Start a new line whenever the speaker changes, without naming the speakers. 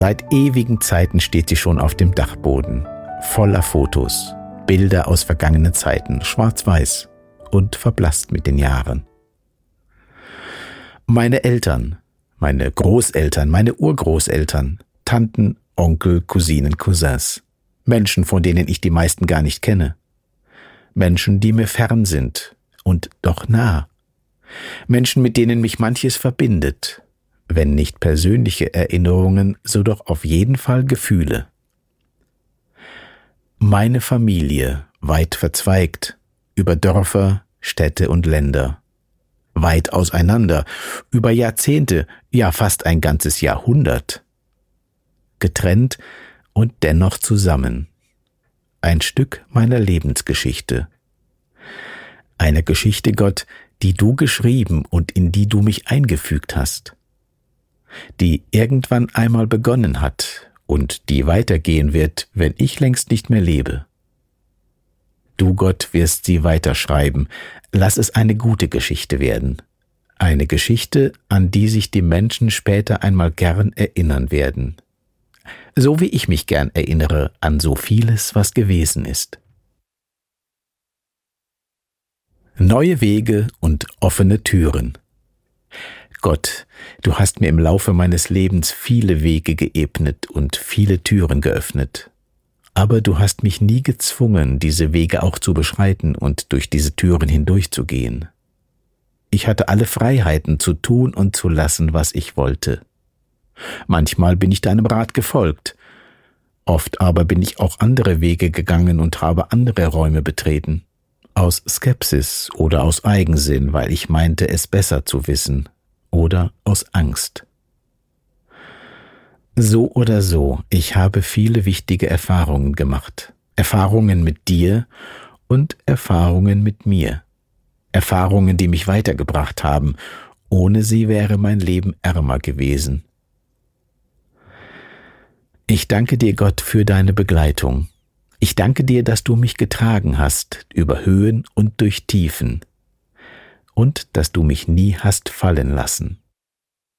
Seit ewigen Zeiten steht sie schon auf dem Dachboden, voller Fotos, Bilder aus vergangenen Zeiten, schwarz-weiß und verblasst mit den Jahren. Meine Eltern, meine Großeltern, meine Urgroßeltern, Tanten, Onkel, Cousinen, Cousins, Menschen, von denen ich die meisten gar nicht kenne, Menschen, die mir fern sind und doch nah, Menschen, mit denen mich manches verbindet, wenn nicht persönliche Erinnerungen, so doch auf jeden Fall Gefühle. Meine Familie, weit verzweigt, über Dörfer, Städte und Länder, weit auseinander, über Jahrzehnte, ja fast ein ganzes Jahrhundert, getrennt und dennoch zusammen. Ein Stück meiner Lebensgeschichte. Eine Geschichte, Gott, die du geschrieben und in die du mich eingefügt hast, die irgendwann einmal begonnen hat und die weitergehen wird, wenn ich längst nicht mehr lebe. Du, Gott, wirst sie weiterschreiben. Lass es eine gute Geschichte werden. Eine Geschichte, an die sich die Menschen später einmal gern erinnern werden. So wie ich mich gern erinnere an so vieles, was gewesen ist. Neue Wege und offene Türen. Gott, du hast mir im Laufe meines Lebens viele Wege geebnet und viele Türen geöffnet. Aber du hast mich nie gezwungen, diese Wege auch zu beschreiten und durch diese Türen hindurchzugehen. Ich hatte alle Freiheiten zu tun und zu lassen, was ich wollte. Manchmal bin ich deinem Rat gefolgt, oft aber bin ich auch andere Wege gegangen und habe andere Räume betreten. Aus Skepsis oder aus Eigensinn, weil ich meinte, es besser zu wissen. Oder aus Angst. So oder so, ich habe viele wichtige Erfahrungen gemacht. Erfahrungen mit dir und Erfahrungen mit mir. Erfahrungen, die mich weitergebracht haben. Ohne sie wäre mein Leben ärmer gewesen. Ich danke dir, Gott, für deine Begleitung. Ich danke dir, dass du mich getragen hast, über Höhen und durch Tiefen. Und dass du mich nie hast fallen lassen.